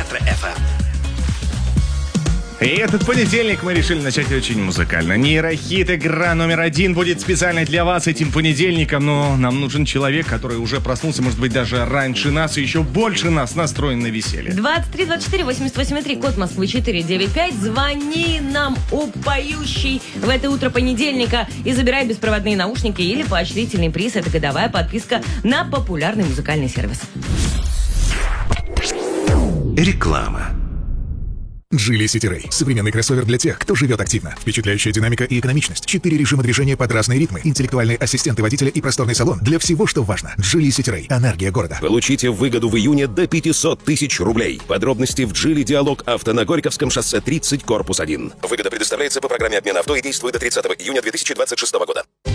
Метро-ФМ. И этот понедельник мы решили начать очень музыкально. Нейрохит, игра номер 1 будет специально для вас этим понедельником. Но нам нужен человек, который уже проснулся, может быть, даже раньше нас и еще больше нас настроен на веселье. 23 24 88 3, код Москвы 495. Звони нам, поющий в это утро понедельника, и забирай беспроводные наушники или поощрительный приз. Это годовая подписка на популярный музыкальный сервис. Реклама. Geely City Ray. Современный кроссовер для тех, кто живет активно. Впечатляющая динамика и экономичность. 4 режима движения под разные ритмы. Интеллектуальные ассистенты водителя и просторный салон. Для всего, что важно. Geely City Ray. Энергия города. Получите выгоду в июне до 500 тысяч рублей. Подробности в Geely Диалог Авто на Горьковском шоссе 30, корпус 1. Выгода предоставляется по программе обмена авто и действует до 30 июня 2026 года.